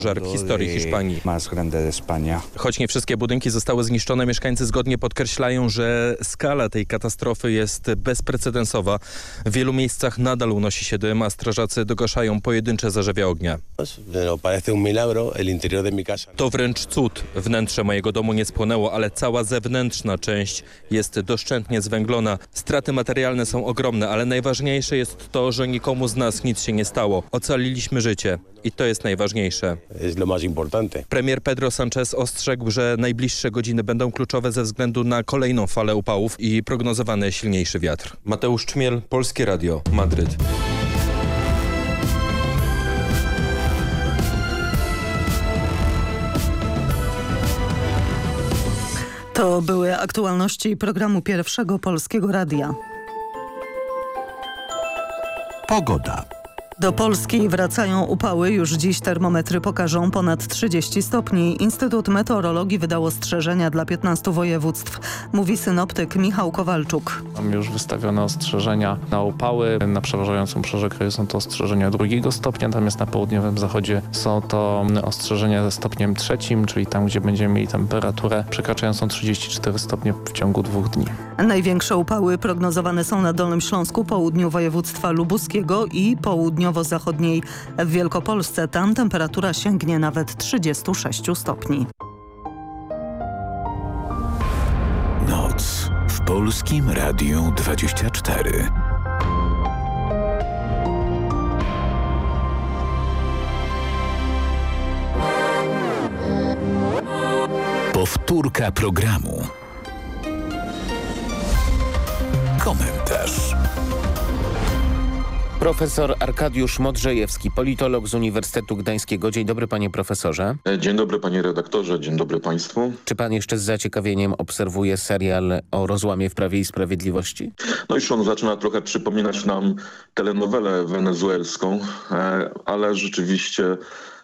Pożar w historii Hiszpanii. Choć nie wszystkie budynki zostały zniszczone, mieszkańcy zgodnie podkreślają, że skala tej katastrofy jest bezprecedensowa. W wielu miejscach nadal unosi się dym, a strażacy dogaszają pojedyncze zarzewia ognia. To wręcz cud. Wnętrze mojego domu nie spłonęło, ale cała zewnętrzna część jest doszczętnie zwęglona. Straty materialne są ogromne, ale najważniejsze jest to, że nikomu z nas nic się nie stało. Ocaliliśmy życie i to jest najważniejsze. Premier Pedro Sánchez ostrzegł, że najbliższe godziny będą kluczowe ze względu na kolejną falę upałów i prognozowany silniejszy wiatr. Mateusz Czmiel, Polskie Radio, Madryt. To były aktualności programu Pierwszego Polskiego Radia. Pogoda. Do Polski wracają upały. Już dziś termometry pokażą ponad 30 stopni. Instytut Meteorologii wydał ostrzeżenia dla 15 województw. Mówi synoptyk Michał Kowalczuk. Mamy już wystawione ostrzeżenia na upały. Na przeważającym obszarze kraju są to ostrzeżenia 2 stopnia, natomiast na południowym zachodzie są to ostrzeżenia ze stopniem 3, czyli tam, gdzie będziemy mieli temperaturę przekraczającą 34 stopnie w ciągu 2 dni. Największe upały prognozowane są na Dolnym Śląsku, południu województwa lubuskiego i południowo-zachodniej w Wielkopolsce. Tam temperatura sięgnie nawet 36 stopni. Noc w Polskim Radiu 24. Powtórka programu. Komentarz. Profesor Arkadiusz Modrzejewski, politolog z Uniwersytetu Gdańskiego. Dzień dobry, panie profesorze. Dzień dobry, panie redaktorze, dzień dobry państwu. Czy pan jeszcze z zaciekawieniem obserwuje serial o rozłamie w Prawie i Sprawiedliwości? No już on zaczyna trochę przypominać nam telenowelę wenezuelską, ale rzeczywiście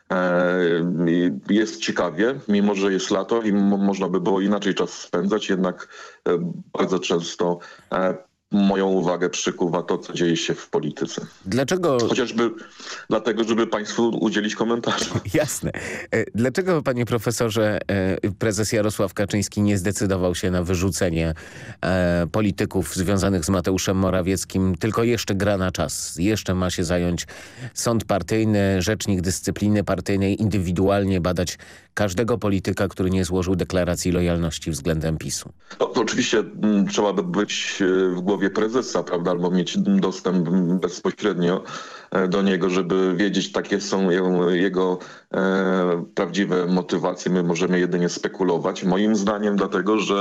jest ciekawie, mimo że jest lato i można by było inaczej czas spędzać, jednak bardzo często moją uwagę przykuwa to, co dzieje się w polityce. Dlaczego? Chociażby dlatego, żeby państwu udzielić komentarza. Jasne. Dlaczego, panie profesorze, prezes Jarosław Kaczyński nie zdecydował się na wyrzucenie polityków związanych z Mateuszem Morawieckim, tylko jeszcze gra na czas? Jeszcze ma się zająć sąd partyjny, rzecznik dyscypliny partyjnej, indywidualnie badać każdego polityka, który nie złożył deklaracji lojalności względem PiS-u. No, to oczywiście trzeba by być w głowie prezesa, prawda, albo mieć dostęp bezpośrednio do niego, żeby wiedzieć, jakie są jego prawdziwe motywacje. My możemy jedynie spekulować. Moim zdaniem dlatego, że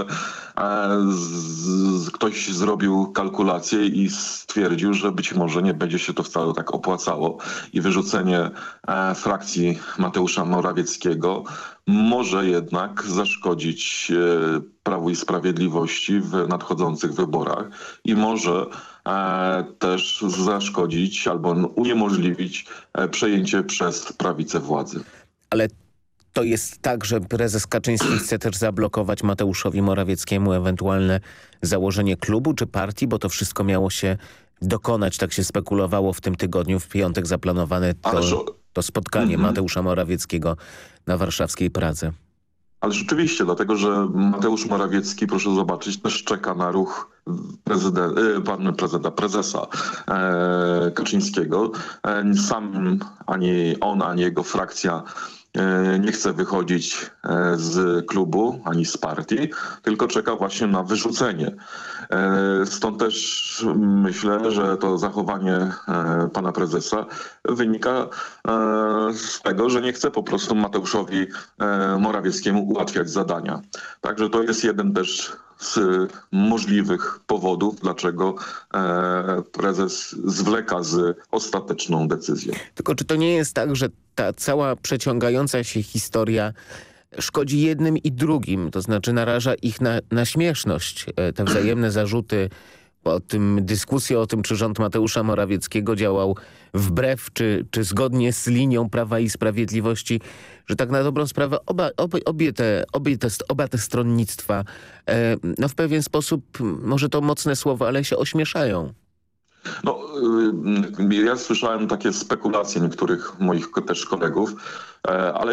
ktoś zrobił kalkulację i stwierdził, że być może nie będzie się to wcale tak opłacało i wyrzucenie frakcji Mateusza Morawieckiego może jednak zaszkodzić Prawu i Sprawiedliwości w nadchodzących wyborach i może też zaszkodzić albo uniemożliwić przejęcie przez prawicę władzy. Ale to jest tak, że prezes Kaczyński chce też zablokować Mateuszowi Morawieckiemu ewentualne założenie klubu czy partii, bo to wszystko miało się dokonać, tak się spekulowało w tym tygodniu, w piątek zaplanowane to spotkanie Mateusza Morawieckiego na warszawskiej Pradze. Ale rzeczywiście, dlatego że Mateusz Morawiecki, proszę zobaczyć, też czeka na ruch prezesa Kaczyńskiego. Sam ani on, ani jego frakcja nie chce wychodzić z klubu ani z partii, tylko czeka właśnie na wyrzucenie. Stąd też myślę, że to zachowanie pana prezesa wynika z tego, że nie chce po prostu Mateuszowi Morawieckiemu ułatwiać zadania. Także to jest jeden też z możliwych powodów, dlaczego prezes zwleka z ostateczną decyzją. Tylko czy to nie jest tak, że ta cała przeciągająca się historia szkodzi jednym i drugim, to znaczy naraża ich na śmieszność, te wzajemne zarzuty, dyskusje o tym, czy rząd Mateusza Morawieckiego działał wbrew, czy zgodnie z linią Prawa i Sprawiedliwości, że tak na dobrą sprawę oba te stronnictwa w pewien sposób, może to mocne słowo, ale się ośmieszają. No, ja słyszałem takie spekulacje niektórych moich też kolegów, ale